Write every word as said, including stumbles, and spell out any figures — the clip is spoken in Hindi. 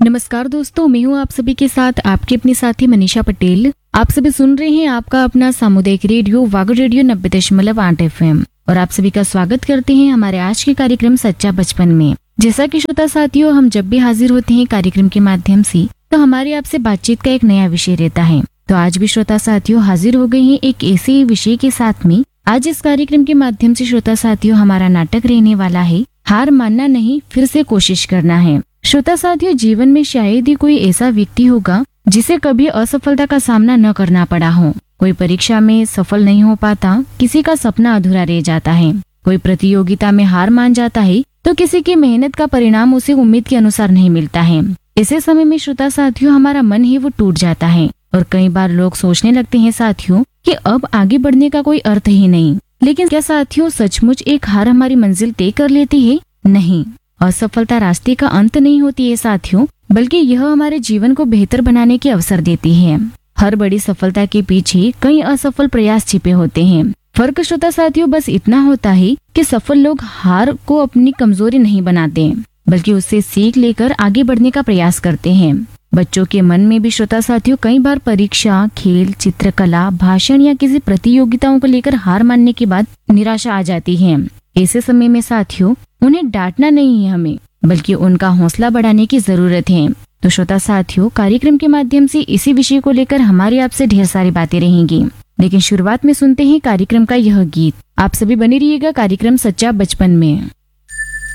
नमस्कार दोस्तों, मैं हूँ आप सभी के साथ आपकी अपनी साथी मनीषा पटेल। आप सभी सुन रहे हैं आपका अपना सामुदायिक रेडियो वागड़ रेडियो नब्बे दशमलव आठ एफ एम और आप सभी का स्वागत करते हैं हमारे आज के कार्यक्रम सच्चा बचपन में। जैसा कि श्रोता साथियों, हम जब भी हाजिर होते हैं कार्यक्रम के माध्यम से तो हमारे आपसे बातचीत का एक नया विषय रहता है। तो आज भी श्रोता साथियों हाजिर हो गए हैं एक ऐसे विषय के साथ में। आज इस कार्यक्रम के माध्यम से श्रोता साथियों हमारा नाटक रहने वाला है हार मानना नहीं, फिर से कोशिश करना है। श्रोता साथियों, जीवन में शायद ही कोई ऐसा व्यक्ति होगा जिसे कभी असफलता का सामना न करना पड़ा हो। कोई परीक्षा में सफल नहीं हो पाता, किसी का सपना अधूरा रह जाता है, कोई प्रतियोगिता में हार मान जाता है तो किसी की मेहनत का परिणाम उसे उम्मीद के अनुसार नहीं मिलता है। ऐसे समय में श्रोता साथियों हमारा मन ही वो टूट जाता है और कई बार लोग सोचने लगते हैं साथियों कि अब आगे बढ़ने का कोई अर्थ ही नहीं। लेकिन क्या साथियों सचमुच एक हार हमारी मंजिल तय कर लेती है? नहीं, असफलता रास्ते का अंत नहीं होती है साथियों, बल्कि यह हमारे जीवन को बेहतर बनाने के अवसर देती है। हर बड़ी सफलता के पीछे कई असफल प्रयास छिपे होते हैं। फर्क श्रोता साथियों बस इतना होता है कि सफल लोग हार को अपनी कमजोरी नहीं बनाते, बल्कि उससे सीख लेकर आगे बढ़ने का प्रयास करते हैं। बच्चों के मन में भी श्रोता साथियों कई बार परीक्षा, खेल, चित्रकला, भाषण या किसी प्रतियोगिताओं को लेकर हार मानने के बाद निराशा आ जाती है। ऐसे समय में साथियों उन्हें डांटना नहीं है हमें, बल्कि उनका हौसला बढ़ाने की जरूरत है। तो श्रोता साथियों, कार्यक्रम के माध्यम से इसी विषय को लेकर हमारी आपसे ढेर सारी बातें रहेंगी, लेकिन शुरुआत में सुनते हैं कार्यक्रम का यह गीत। आप सभी बने रहिएगा कार्यक्रम सच्चा बचपन में।